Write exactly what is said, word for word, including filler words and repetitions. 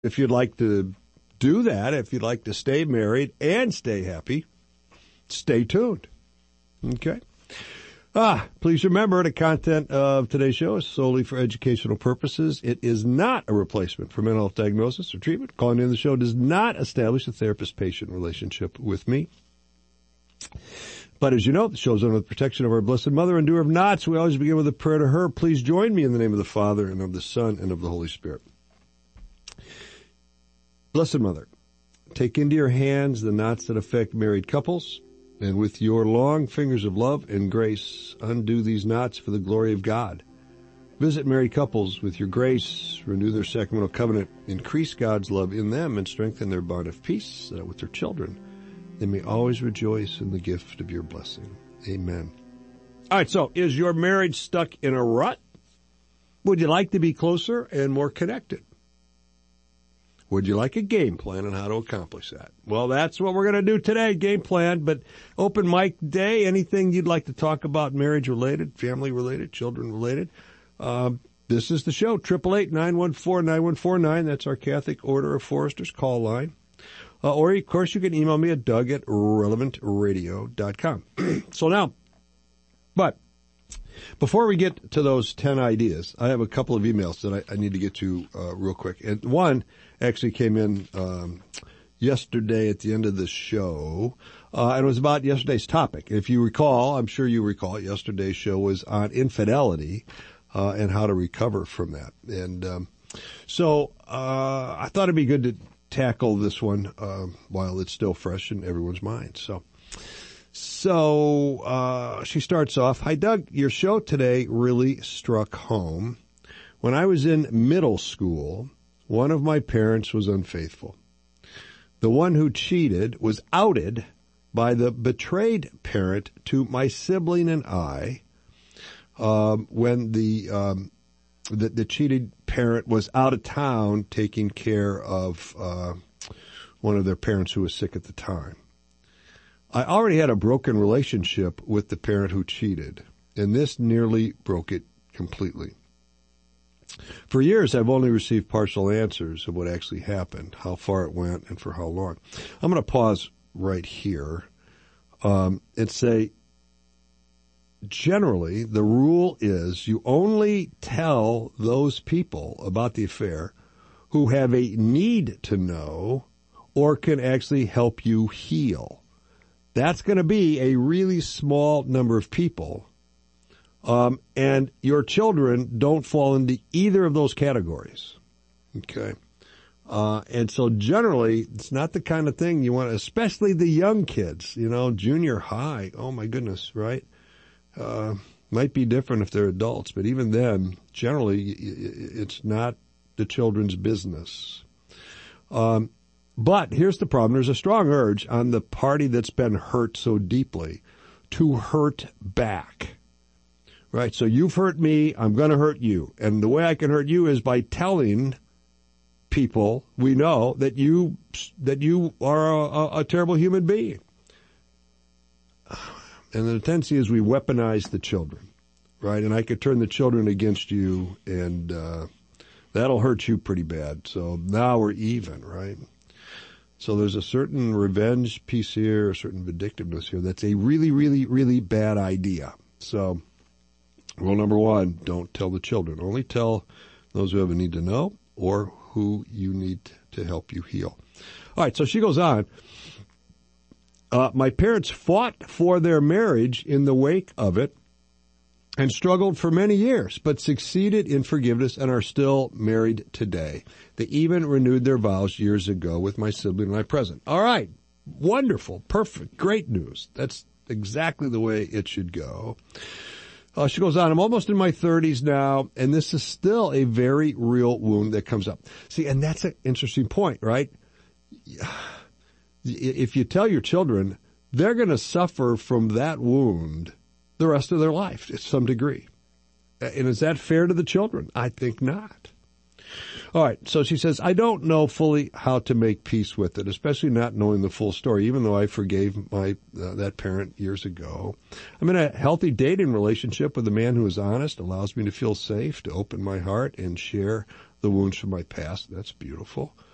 if you'd like to do that, if you'd like to stay married and stay happy, stay tuned. Okay? Ah, please remember the content of today's show is solely for educational purposes. It is not a replacement for mental health diagnosis or treatment. Calling in the show does not establish a therapist-patient relationship with me. But as you know, the show is under the protection of our Blessed Mother and doer of knots. We always begin with a prayer to her. Please join me in the name of the Father and of the Son and of the Holy Spirit. Blessed Mother, take into your hands the knots that affect married couples, and with your long fingers of love and grace, undo these knots for the glory of God. Visit married couples with your grace, renew their sacramental covenant, increase God's love in them, and strengthen their bond of peace, so that with their children they may always rejoice in the gift of your blessing. Amen. All right, so is your marriage stuck in a rut? Would you like to be closer and more connected? Would you like a game plan on how to accomplish that? Well, that's what we're going to do today, game plan. But open mic day, anything you'd like to talk about marriage-related, family-related, children-related, uh, this is the show, eight eight eight, nine one four, nine one four nine. That's our Catholic Order of Foresters call line. Uh, or, of course, you can email me at doug at relevant radio dot com. So now, but before we get to those ten ideas, I have a couple of emails that I, I need to get to uh, real quick. And one actually came in um, yesterday at the end of the show, uh, and it was about yesterday's topic. If you recall, I'm sure you recall, yesterday's show was on infidelity uh, and how to recover from that. And um, so uh, I thought it'd be good to tackle this one uh, while it's still fresh in everyone's mind. So. So, uh, she starts off, "Hi, Doug, your show today really struck home. When I was in middle school, one of my parents was unfaithful. The one who cheated was outed by the betrayed parent to my sibling and I, um, when the, um, the, the cheated parent was out of town taking care of, uh, one of their parents who was sick at the time. I already had a broken relationship with the parent who cheated, and this nearly broke it completely. For years, I've only received partial answers of what actually happened, how far it went, and for how long." I'm going to pause right here um, and say, generally, the rule is you only tell those people about the affair who have a need to know or can actually help you heal. That's going to be a really small number of people, um, and your children don't fall into either of those categories, okay? Uh, and so generally, it's not the kind of thing you want, especially the young kids, you know, junior high, oh my goodness, right? Uh, might be different if they're adults, but even then, generally, it's not the children's business. Um, But here's the problem. There's a strong urge on the party that's been hurt so deeply to hurt back, right? So you've hurt me, I'm going to hurt you. And the way I can hurt you is by telling people we know that you that you are a, a terrible human being. And the tendency is we weaponize the children, right? And I could turn the children against you, and uh, that'll hurt you pretty bad. So now we're even, right? So there's a certain revenge piece here, a certain vindictiveness here. That's a really, really, really bad idea. So rule number one, don't tell the children. Only tell those who have a need to know or who you need to help you heal. All right, so she goes on. Uh, my parents fought for their marriage in the wake of it and struggled for many years, but succeeded in forgiveness and are still married today. They even renewed their vows years ago with my sibling and I present. All right. Wonderful. Perfect. Great news. That's exactly the way it should go. Uh, she goes on, "I'm almost in my thirties now, and this is still a very real wound that comes up." See, and that's an interesting point, right? If you tell your children, they're going to suffer from that wound the rest of their life to some degree. And is that fair to the children? I think not. All right, so she says, "I don't know fully how to make peace with it, especially not knowing the full story, even though I forgave my uh, that parent years ago. I'm in a healthy dating relationship with a man who is honest, allows me to feel safe, to open my heart and share the wounds from my past." That's beautiful.